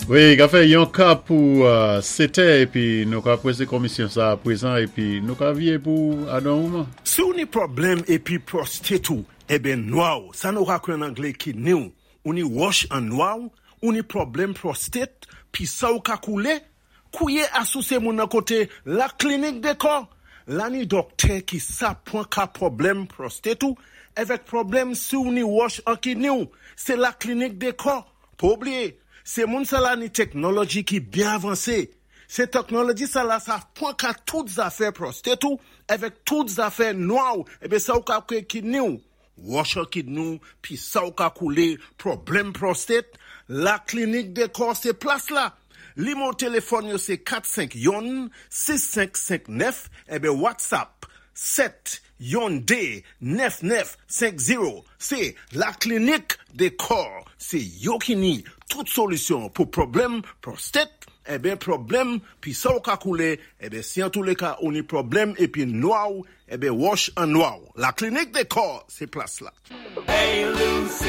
Oui, qu'a fait un cas pour c'était et puis nous avons posé commission ça à présent et puis nous avons vu pour Adam. Si on a un problème et puis prostate eh ben noir, ça nous a en anglais qui nous, on y wash en noir, on y problème prostate puis ça ou ka couler, couiller associé mon côté la clinique de corps. Là ni docteur qui sa point ka problème prostate avec problème si on y wash en qui nous, c'est la clinique de corps. Pas oublier c'est mon salani technologie qui bien avancée. Cette technologie ça là ça point qu'à toutes affaires prostate avec toutes affaires noires et bien ça ou ka kidney wash kidney puis ça ou ka couler problème prostate la clinique de corps c'est place là. Li mon téléphone yo c'est 45 yon 6559 et bien WhatsApp 7 Yondé 9950 c'est la clinique des corps c'est Yokini toute solution pour problème prostate eh bien problème puis ça au cas couler eh bien si en tous les cas on est problème et puis noir eh bien wash en noir la clinique des corps c'est place là. Hey Lucy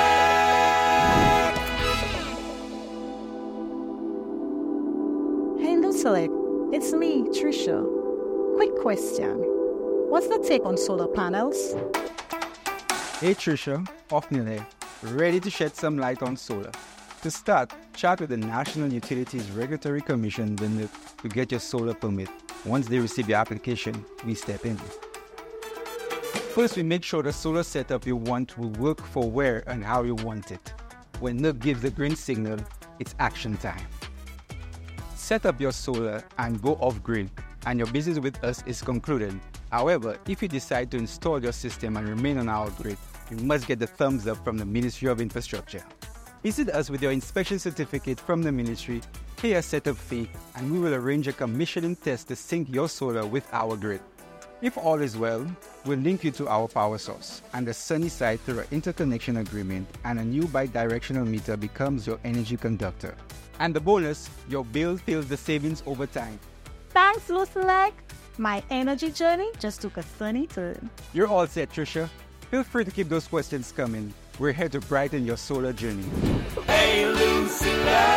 Hey Lucy, it's me Trisha. Quick question. What's the take on solar panels? Hey Trisha, Ophniel here, ready to shed some light on solar. To start, chat with the National Utilities Regulatory Commission to get your solar permit. Once they receive your application, we step in. First, we make sure the solar setup you want will work for where and how you want it. When NERC gives the green signal, it's action time. Set up your solar and go off-grid, and your business with us is concluded. However, if you decide to install your system and remain on our grid, you must get the thumbs up from the Ministry of Infrastructure. Visit us with your inspection certificate from the ministry, pay a setup fee, and we will arrange a commissioning test to sync your solar with our grid. If all is well, we'll link you to our power source and the sunny side through an interconnection agreement, and a new bi-directional meter becomes your energy conductor. And the bonus, your bill feels the savings over time. Thanks, Lucelek. My energy journey just took a funny turn. You're all set, Trisha. Feel free to keep those questions coming. We're here to brighten your solar journey. Hey, Lucy.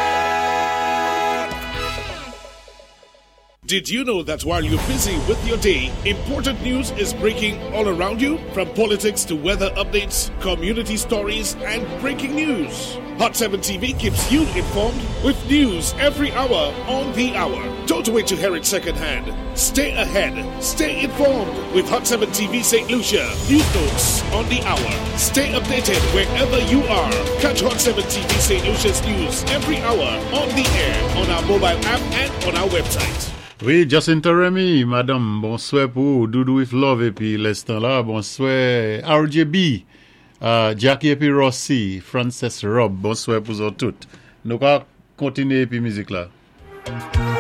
Did you know that while you're busy with your day, important news is breaking all around you? From politics to weather updates, community stories, and breaking news. Hot 7 TV keeps you informed with news every hour on the hour. Don't wait to hear it secondhand. Stay ahead. Stay informed with Hot 7 TV St. Lucia. News notes on the hour. Stay updated wherever you are. Catch Hot 7 TV St. Lucia's news every hour on the air, on our mobile app, and on our website. Oui, Jacinta Remy, madame, bonsoir pour Doudou with Love et puis l'instant là, bonsoir RJB, Jackie et puis Rossi, Frances Rob, bonsoir pour vous toutes. Nous allons continuer et puis musique là.